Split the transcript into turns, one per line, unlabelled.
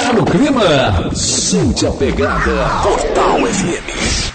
Tá no clima. Sente a pegada. Portal FM.